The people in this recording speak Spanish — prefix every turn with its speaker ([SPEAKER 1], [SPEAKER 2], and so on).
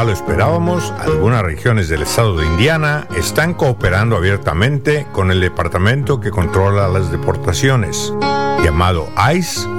[SPEAKER 1] lo esperábamos, algunas regiones del estado de Indiana están cooperando abiertamente con el departamento que controla las deportaciones, llamado ICE